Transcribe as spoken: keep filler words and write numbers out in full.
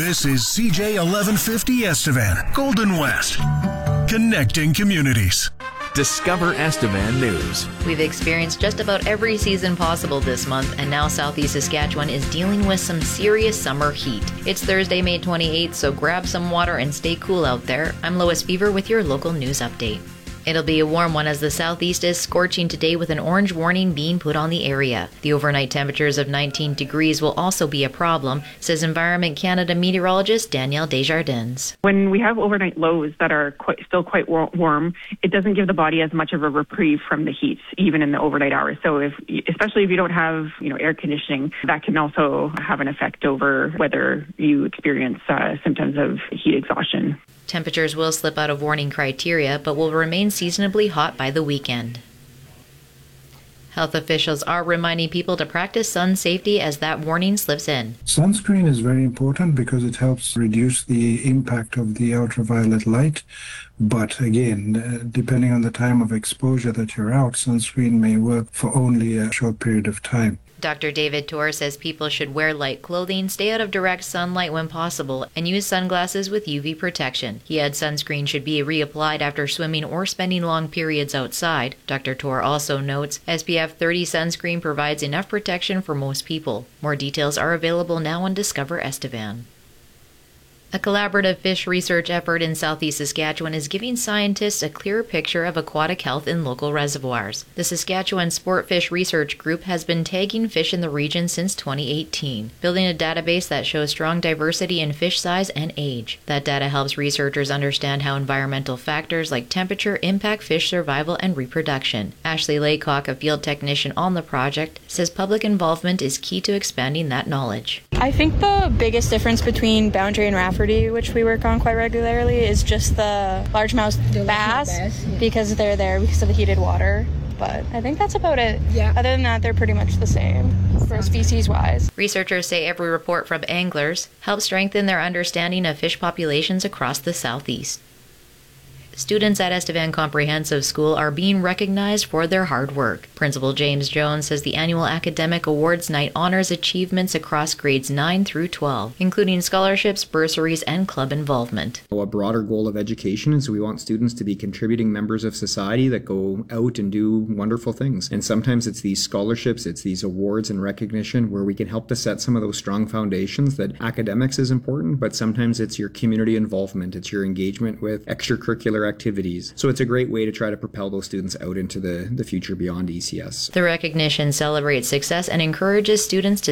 This is C J eleven fifty Estevan, Golden West, connecting communities. Discover Estevan News. We've experienced just about every season possible this month, and now Southeast Saskatchewan is dealing with some serious summer heat. It's Thursday, May twenty-eighth, so grab some water and stay cool out there. I'm Lois Fever with your local news update. It'll be a warm one as the southeast is scorching today with an orange warning being put on the area. The overnight temperatures of nineteen degrees will also be a problem, says Environment Canada meteorologist Danielle Desjardins. When we have overnight lows that are quite, still quite warm, it doesn't give the body as much of a reprieve from the heat, even in the overnight hours. So if, especially if you don't have, you know, air conditioning, that can also have an effect over whether you experience uh, symptoms of heat exhaustion. Temperatures will slip out of warning criteria, but will remain seasonably hot by the weekend. Health officials are reminding people to practice sun safety as that warning slips in. Sunscreen is very important because it helps reduce the impact of the ultraviolet light. But again, uh, depending on the time of exposure that you're out, sunscreen may work for only a short period of time. Doctor David Torr says people should wear light clothing, stay out of direct sunlight when possible, and use sunglasses with U V protection. He adds sunscreen should be reapplied after swimming or spending long periods outside. Doctor Torr also notes S P F thirty sunscreen provides enough protection for most people. More details are available now on Discover Estevan. A collaborative fish research effort in southeast Saskatchewan is giving scientists a clearer picture of aquatic health in local reservoirs. The Saskatchewan Sport Fish Research Group has been tagging fish in the region since twenty eighteen, building a database that shows strong diversity in fish size and age. That data helps researchers understand how environmental factors like temperature impact fish survival and reproduction. Ashley Laycock, a field technician on the project, says public involvement is key to expanding that knowledge. I think the biggest difference between Boundary and Rafferty, which we work on quite regularly, is just the largemouth bass, bass yeah. because they're there because of the heated water. But I think that's about it. Yeah. Other than that, they're pretty much the same for species-wise. Researchers say every report from anglers helps strengthen their understanding of fish populations across the southeast. Students at Estevan Comprehensive School are being recognized for their hard work. Principal James Jones says the annual Academic Awards Night honors achievements across grades nine through twelve, including scholarships, bursaries, and club involvement. A broader goal of education is we want students to be contributing members of society that go out and do wonderful things. And sometimes it's these scholarships, it's these awards and recognition where we can help to set some of those strong foundations that academics is important, but sometimes it's your community involvement, it's your engagement with extracurricular activities. So it's a great way to try to propel those students out into the, the future beyond E C S. The recognition celebrates success and encourages students to